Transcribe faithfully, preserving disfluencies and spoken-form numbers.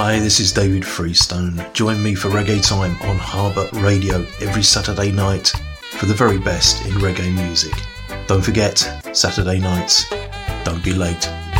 Hi, this is David Freestone. Join me for Reggae Time on Harbour Radio every Saturday night for the very best in reggae music. Don't forget, Saturday nights, don't be late.